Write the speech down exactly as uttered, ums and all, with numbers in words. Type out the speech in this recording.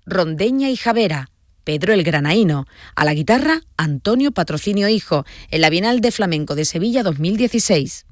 Rondeña y Javera, Pedro el Granaíno. A la guitarra, Antonio Patrocinio Hijo, en la Bienal de Flamenco de Sevilla dos mil dieciséis.